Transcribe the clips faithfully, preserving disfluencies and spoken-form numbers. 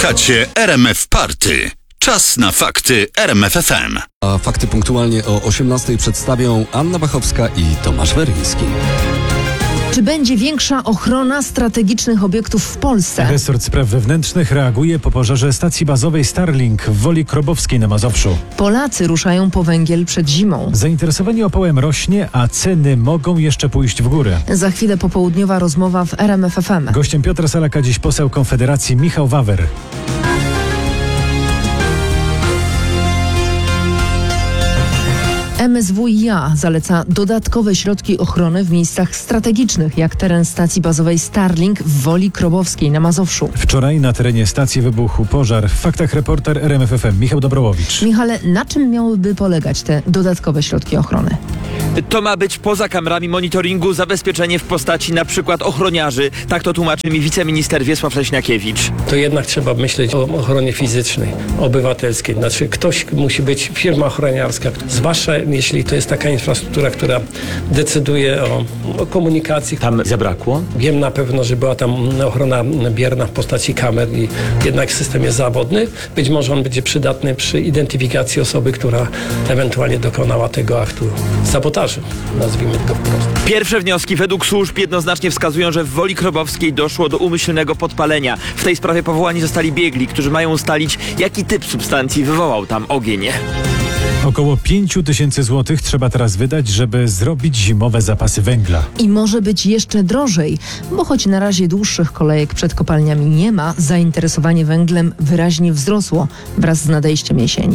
Słuchacie R M F Party. Czas na fakty R M F F M. A fakty punktualnie o osiemnastej przedstawią Anna Bachowska i Tomasz Weryński. Czy będzie większa ochrona strategicznych obiektów w Polsce? Resort Spraw Wewnętrznych reaguje po pożarze stacji bazowej Starlink w Woli Krobowskiej na Mazowszu. Polacy ruszają po węgiel przed zimą. Zainteresowanie opałem rośnie, a ceny mogą jeszcze pójść w górę. Za chwilę popołudniowa rozmowa w R M F F M. Gościem Piotra Salaka dziś poseł Konfederacji Michał Wawer. M S W i A zaleca dodatkowe środki ochrony w miejscach strategicznych, jak teren stacji bazowej Starlink w Woli Krobowskiej na Mazowszu. Wczoraj na terenie stacji wybuchł pożar. W faktach reporter R M F F M Michał Dobrołowicz. Michale, na czym miałyby polegać te dodatkowe środki ochrony? To ma być poza kamerami monitoringu zabezpieczenie w postaci na przykład ochroniarzy. Tak to tłumaczy mi wiceminister Wiesław Leśniakiewicz. To jednak trzeba myśleć o ochronie fizycznej, obywatelskiej. Znaczy ktoś musi być, firma ochroniarska, zwłaszcza jeśli to jest taka infrastruktura, która decyduje o, o komunikacji. Tam zabrakło? Wiem na pewno, że była tam ochrona bierna w postaci kamer i jednak system jest zawodny. Być może on będzie przydatny przy identyfikacji osoby, która ewentualnie dokonała tego aktu sabotażu. Nazwijmy go wprost. Pierwsze wnioski według służb jednoznacznie wskazują, że w Woli Krobowskiej doszło do umyślnego podpalenia. W tej sprawie powołani zostali biegli, którzy mają ustalić, jaki typ substancji wywołał tam ogień. Około pięć tysięcy złotych trzeba teraz wydać, żeby zrobić zimowe zapasy węgla. I może być jeszcze drożej, bo choć na razie dłuższych kolejek przed kopalniami nie ma, zainteresowanie węglem wyraźnie wzrosło wraz z nadejściem jesieni.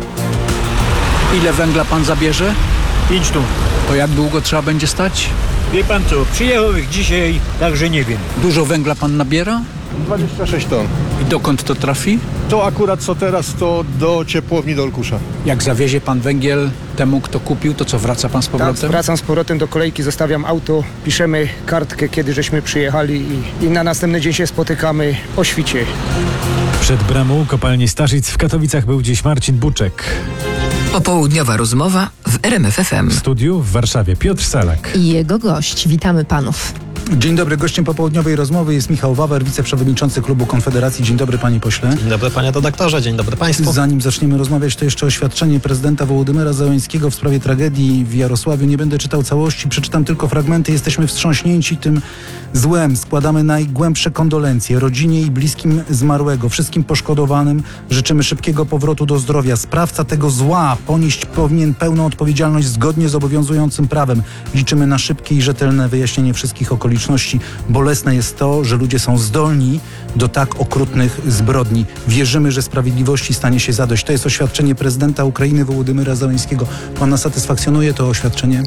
Ile węgla pan zabierze? Pięć ton. To jak długo trzeba będzie stać? Wie pan co, przyjechał ich dzisiaj, także nie wiem. Dużo węgla pan nabiera? dwadzieścia sześć ton. I dokąd to trafi? To akurat co teraz, to do ciepłowni do Olkusza. Jak zawiezie pan węgiel temu, kto kupił, to co, wraca pan z powrotem? Tak, wracam z powrotem do kolejki, zostawiam auto, piszemy kartkę, kiedy żeśmy przyjechali i, i na następny dzień się spotykamy o świcie. Przed bramą kopalni Starzyc w Katowicach był dziś Marcin Buczek. Popołudniowa rozmowa w R M F F M. W studiu w Warszawie Piotr Salak. I jego gość. Witamy panów. Dzień dobry. Gościem popołudniowej rozmowy jest Michał Wawer, wiceprzewodniczący klubu Konfederacji. Dzień dobry, panie pośle. Dzień dobry, panie redaktorze. Dzień dobry państwu. Zanim zaczniemy rozmawiać, to jeszcze oświadczenie prezydenta Wołodymyra Zełenskiego w sprawie tragedii w Jarosławiu. Nie będę czytał całości, przeczytam tylko fragmenty. Jesteśmy wstrząśnięci tym złem. Składamy najgłębsze kondolencje rodzinie i bliskim zmarłego, wszystkim poszkodowanym. Życzymy szybkiego powrotu do zdrowia. Sprawca tego zła ponieść powinien pełną odpowiedzialność zgodnie z obowiązującym prawem. Liczymy na szybkie i rzetelne wyjaśnienie wszystkich okoliczności. Bolesne jest to, że ludzie są zdolni do tak okrutnych zbrodni. Wierzymy, że sprawiedliwości stanie się zadość. To jest oświadczenie prezydenta Ukrainy Wołodymyra Zełenskiego. Pana satysfakcjonuje to oświadczenie?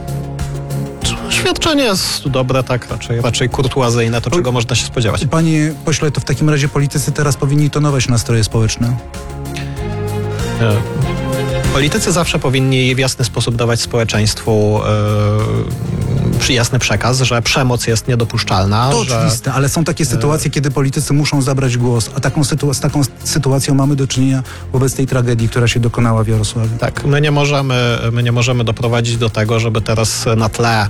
Świadczenie jest dobre, tak, raczej, raczej kurtuazyjne, to czego można się spodziewać. Panie pośle, to w takim razie politycy teraz powinni tonować nastroje społeczne. E, politycy zawsze powinni w jasny sposób dawać społeczeństwu e, jasny przekaz, że przemoc jest niedopuszczalna. To że, oczywiste, ale są takie sytuacje, kiedy politycy muszą zabrać głos, a taką sytu- z taką sytuacją mamy do czynienia wobec tej tragedii, która się dokonała w Jarosławiu. Tak, my nie możemy, my nie możemy doprowadzić do tego, żeby teraz na tle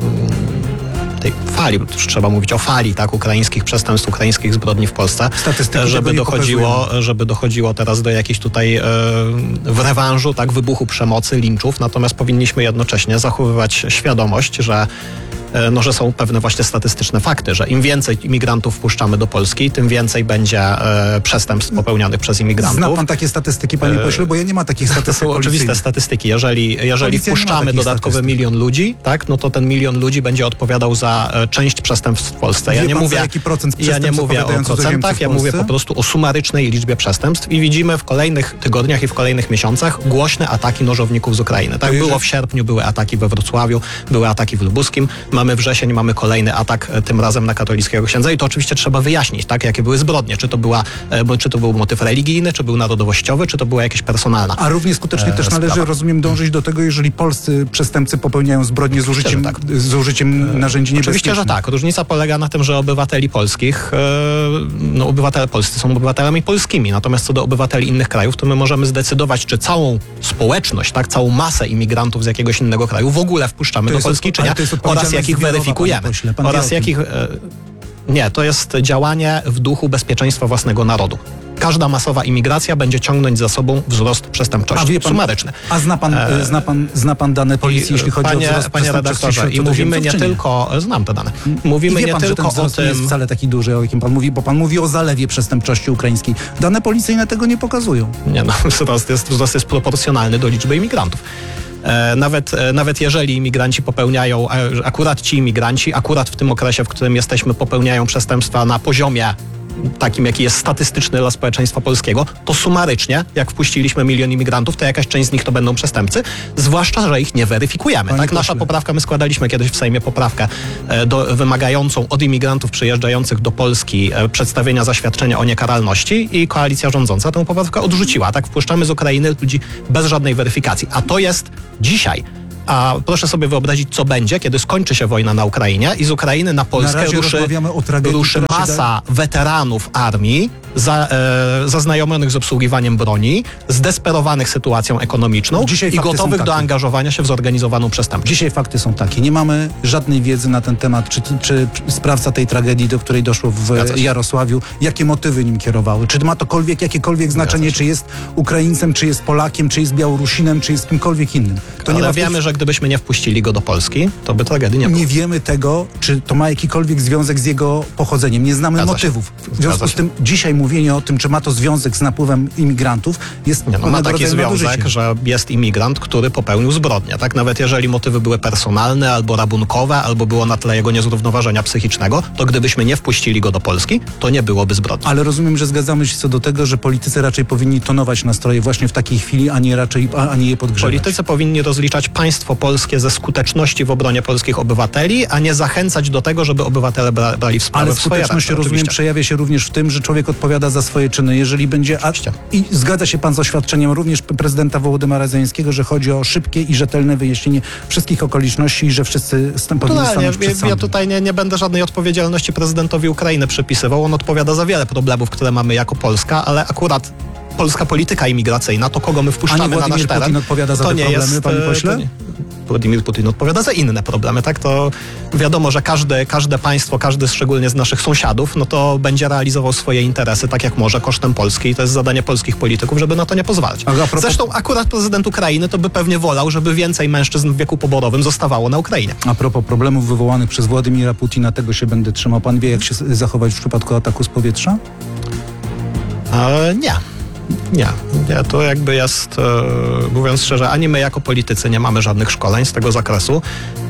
tej fali, już trzeba mówić o fali, tak, ukraińskich przestępstw, ukraińskich zbrodni w Polsce, Statystyki żeby dochodziło, żeby dochodziło teraz do jakichś tutaj e, w rewanżu, tak, wybuchu przemocy, linczów, natomiast powinniśmy jednocześnie zachowywać świadomość, że no, że są pewne właśnie statystyczne fakty, że im więcej imigrantów wpuszczamy do Polski, tym więcej będzie e, przestępstw popełnianych przez imigrantów. Zna pan takie statystyki, panie pośle, bo ja nie ma takich statystyk. To są oczywiste statystyki. Jeżeli, jeżeli wpuszczamy dodatkowy statystyk. milion ludzi, tak, no to ten milion ludzi będzie odpowiadał za e, część przestępstw w Polsce. Ja Wie nie pan, mówię, za jaki procent ja nie mówię o procentach, ja mówię po prostu o sumarycznej liczbie przestępstw i widzimy w kolejnych tygodniach i w kolejnych miesiącach głośne ataki nożowników z Ukrainy. Tak było w sierpniu, były ataki we Wrocławiu, były ataki w Lubuskim, mamy wrzesień, mamy kolejny atak, tym razem na katolickiego księdza i to oczywiście trzeba wyjaśnić, tak, jakie były zbrodnie, czy to była, czy to był motyw religijny, czy był narodowościowy, czy to była jakaś personalna. A równie skutecznie też sprawa. należy, rozumiem, dążyć do tego, jeżeli polscy przestępcy popełniają zbrodnie z użyciem, tak. z użyciem narzędzi niebezpiecznych. Oczywiście, że tak. Różnica polega na tym, że obywateli polskich, no obywatele polscy są obywatelami polskimi, natomiast co do obywateli innych krajów, to my możemy zdecydować, czy całą społeczność, tak, całą masę imigrantów z jakiegoś innego kraju w ogóle wpuszczamy do Polski, czy nie, oraz jakich weryfikujemy. Pośle, oraz jakich... Nie, to jest działanie w duchu bezpieczeństwa własnego narodu. Każda masowa imigracja będzie ciągnąć za sobą wzrost przestępczości. A wie pan, sumaryczny. A zna pan, e, zna pan, zna pan dane policji, jeśli chodzi panie, o wzrost Panie przestępczości redaktorze, i mówimy nie tylko, znam te dane, mówimy I wie nie pan, tylko że ten o wzrost nie jest tym... wcale taki duży, o jakim pan mówi, bo pan mówi o zalewie przestępczości ukraińskiej. Dane policyjne tego nie pokazują. Nie no, wzrost jest, wzrost jest proporcjonalny do liczby imigrantów. E, nawet, e, nawet jeżeli imigranci popełniają, e, akurat ci imigranci, akurat w tym okresie, w którym jesteśmy, popełniają przestępstwa na poziomie takim, jaki jest statystyczny dla społeczeństwa polskiego, to sumarycznie, jak wpuściliśmy milion imigrantów, to jakaś część z nich to będą przestępcy, zwłaszcza, że ich nie weryfikujemy. Panie tak, nasza pośle. poprawka, my składaliśmy kiedyś w Sejmie poprawkę e, do, wymagającą od imigrantów przyjeżdżających do Polski e, przedstawienia zaświadczenia o niekaralności i koalicja rządząca tę poprawkę odrzuciła. Tak, wpuszczamy z Ukrainy ludzi bez żadnej weryfikacji. A to jest dzisiaj. A proszę sobie wyobrazić, co będzie, kiedy skończy się wojna na Ukrainie i z Ukrainy na Polskę Na razie ruszy, rozmawiamy o tragedii, ruszy która się masa weteranów armii, za, e, zaznajomionych z obsługiwaniem broni, zdesperowanych sytuacją ekonomiczną Dzisiaj i fakty są gotowych do takie. angażowania się w zorganizowaną przestępczość. Dzisiaj fakty są takie. Nie mamy żadnej wiedzy na ten temat, czy, czy sprawca tej tragedii, do której doszło w Jarosławiu, jakie motywy nim kierowały. Czy ma tokolwiek, jakiekolwiek znaczenie, czy jest Ukraińcem, czy jest Polakiem, czy jest Białorusinem, czy jest kimkolwiek innym. To nie Ale ma wiemy, że gdybyśmy nie wpuścili go do Polski, to by tragedii nie było. Nie wiemy tego, czy to ma jakikolwiek związek z jego pochodzeniem. Nie znamy Zgadza motywów. się. W związku Zgadza z tym dzisiaj mówienie o tym, czy ma to związek z napływem imigrantów, jest Nie, no, ma pewnego taki rodzaju związek, nadużyciem. że jest imigrant, który popełnił zbrodnię. Tak? Nawet jeżeli motywy były personalne, albo rabunkowe, albo było na tle jego niezrównoważenia psychicznego, to gdybyśmy nie wpuścili go do Polski, to nie byłoby zbrodni. Ale rozumiem, że zgadzamy się co do tego, że politycy raczej powinni tonować nastroje właśnie w takiej chwili, a nie raczej, a, a nie je podgrzewać. Politycy powinni rozliczać państwo polskie ze skuteczności w obronie polskich obywateli, a nie zachęcać do tego, żeby obywatele bra brali w sprawę Ale w swoje skuteczność, ręce. rozumiem, Oczywiście. przejawia się również w tym, że człowiek odpowiada za swoje czyny. Jeżeli będzie... A, I zgadza się pan z oświadczeniem również prezydenta Wołodymyra Zełenskiego, że chodzi o szybkie i rzetelne wyjaśnienie wszystkich okoliczności i że wszyscy stą, powinni No, nie, stanąć przed ja, sądem. ja tutaj nie, nie będę żadnej odpowiedzialności prezydentowi Ukrainy przypisywał. On odpowiada za wiele problemów, które mamy jako Polska, ale akurat polska polityka imigracyjna, to kogo my A wpuszczamy nie na nasz Władimir teren, Putin odpowiada za to te nie problemy, jest, panie e, pośle? to nie- Władimir Putin odpowiada za inne problemy, tak? To wiadomo, że każde, każde państwo, każdy szczególnie z naszych sąsiadów, no to będzie realizował swoje interesy tak jak może kosztem Polski i to jest zadanie polskich polityków, żeby na to nie pozwalać. A propos- Zresztą akurat prezydent Ukrainy to by pewnie wolał, żeby więcej mężczyzn w wieku poborowym zostawało na Ukrainie. A propos problemów wywołanych przez Władimira Putina, tego się będę trzymał. Pan wie, jak się zachować w przypadku ataku z powietrza? E, nie. Nie, nie, to jakby jest, e, mówiąc szczerze, ani my jako politycy nie mamy żadnych szkoleń z tego zakresu,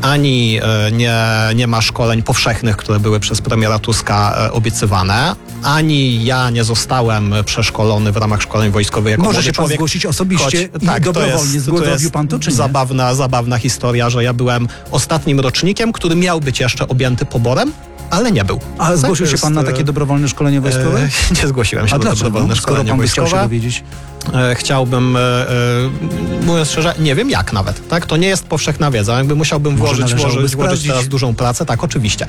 ani e, nie, nie ma szkoleń powszechnych, które były przez premiera Tuska e, obiecywane, ani ja nie zostałem przeszkolony w ramach szkoleń wojskowych jako Może młody się pan człowiek. zgłosić osobiście Choć- i tak, to dobrowolnie. jest- Zgłosił to jest pan to, czy nie? Zabawna, zabawna historia, że ja byłem ostatnim rocznikiem, który miał być jeszcze objęty poborem, ale nie był. A Tak, zgłosił to się jest, pan na e, takie dobrowolne szkolenie wojskowe? E, nie zgłosiłem się A na dlaczego? dobrowolne Skoro szkolenie pan by chciał się wojskowe. dowiedzieć. E, Chciałbym, e, e, mówiąc szczerze, nie wiem jak nawet, tak? To nie jest powszechna wiedza, jakby musiałbym Może włożyć, należałoby włożyć, włożyć sprawdzić. teraz dużą pracę, tak, oczywiście.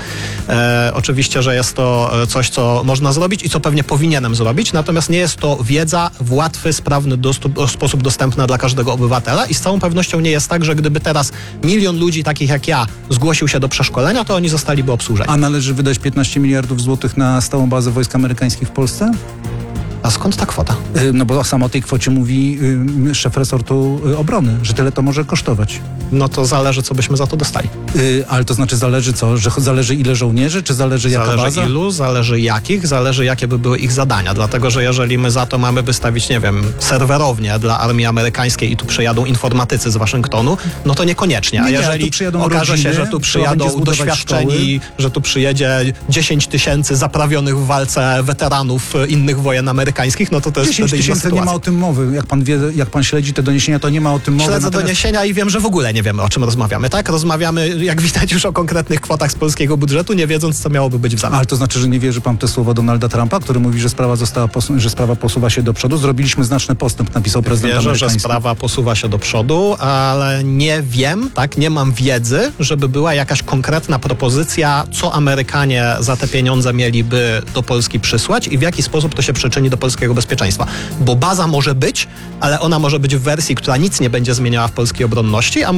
E, oczywiście, że jest to e, coś, co można zrobić i co pewnie powinienem zrobić, natomiast nie jest to wiedza w łatwy, sprawny dostup, sposób dostępna dla każdego obywatela i z całą pewnością nie jest tak, że gdyby teraz milion ludzi takich jak ja zgłosił się do przeszkolenia, to oni zostaliby obsłużeni. A należy wydać piętnaście miliardów złotych na stałą bazę wojsk amerykańskich w Polsce? A skąd ta kwota? Y, No bo sam o tej kwocie mówi y, szef resortu y, obrony, że tyle to może kosztować. No to zależy, co byśmy za to dostali. Y, ale to znaczy zależy co? Że cho- zależy ile żołnierzy, czy zależy jaka Zależy baza? ilu, zależy jakich, zależy jakie by były ich zadania. Dlatego, że jeżeli my za to mamy wystawić, nie wiem, serwerownię dla armii amerykańskiej i tu przyjadą informatycy z Waszyngtonu, no to niekoniecznie. A Nie, nie, a jeżeli tu przyjadą okaże rodziny, się, że tu trzeba będzie przyjadą zbudować doświadczeni, szkoły. że tu przyjedzie dziesięć tysięcy zaprawionych w walce weteranów e, innych wojen amerykańskich, no to to jest dziesięć wtedy inna tysięcy nie ma sytuacja. o tym mowy. Jak pan wie, jak pan śledzi te doniesienia, to nie ma o tym mowy. Śledzę Natomiast- doniesienia i wiem, że w ogóle nie wiemy, o czym rozmawiamy, tak? Rozmawiamy, jak widać, już o konkretnych kwotach z polskiego budżetu, nie wiedząc, co miałoby być w zamian. Ale to znaczy, że nie wierzy pan w te słowa Donalda Trumpa, który mówi, że sprawa została posu- że sprawa posuwa się do przodu. Zrobiliśmy znaczny postęp, napisał prezydent Wierzę, że amerykański. sprawa posuwa się do przodu, ale nie wiem, tak, nie mam wiedzy, żeby była jakaś konkretna propozycja, co Amerykanie za te pieniądze mieliby do Polski przysłać i w jaki sposób to się przyczyni do polskiego bezpieczeństwa. Bo baza może być, ale ona może być w wersji, która nic nie będzie zmieniała w polskiej obronności, a może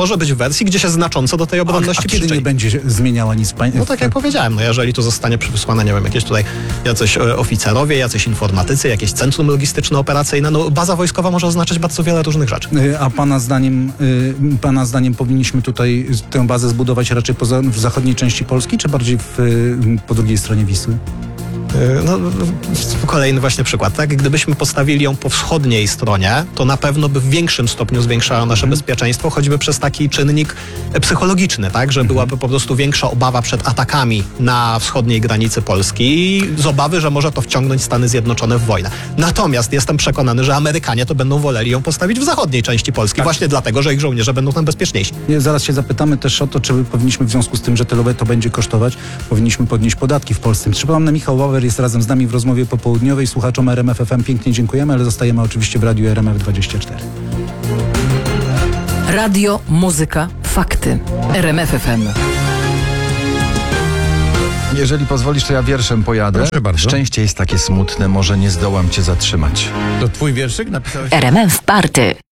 może być w wersji, gdzie się znacząco do tej obronności A, a kiedy przyczyni. nie będzie się zmieniała nic? Pań... No tak jak powiedziałem, no jeżeli tu zostanie wysłane, nie wiem, jakieś tutaj jacyś e, oficerowie, jacyś informatycy, jakieś centrum logistyczno-operacyjne, no baza wojskowa może oznaczać bardzo wiele różnych rzeczy. Y, A pana zdaniem, y, pana zdaniem powinniśmy tutaj tę bazę zbudować raczej poza, w zachodniej części Polski, czy bardziej w, y, po drugiej stronie Wisły? No, kolejny właśnie przykład, tak? Gdybyśmy postawili ją po wschodniej stronie, to na pewno by w większym stopniu zwiększało nasze Mhm. bezpieczeństwo, choćby przez taki czynnik psychologiczny, tak? Że byłaby po prostu większa obawa przed atakami na wschodniej granicy Polski z obawy, że może to wciągnąć Stany Zjednoczone w wojnę. Natomiast jestem przekonany, że Amerykanie to będą woleli ją postawić w zachodniej części Polski, Tak. właśnie dlatego, że ich żołnierze będą tam bezpieczniejsi. Nie, zaraz się zapytamy też o to, czy powinniśmy w związku z tym, że tyle to będzie kosztować, powinniśmy podnieść podatki w Polsce. Przypomnę, Michał Wawr jest razem z nami w rozmowie popołudniowej. Słuchaczom R M F F M pięknie dziękujemy, ale zostajemy oczywiście w radiu R M F dwadzieścia cztery. Radio, muzyka, fakty. R M F F M. Jeżeli pozwolisz, to ja wierszem pojadę. Proszę bardzo. Szczęście jest takie smutne, może nie zdołam cię zatrzymać. To twój wierszyk napisałeś? R M F Party.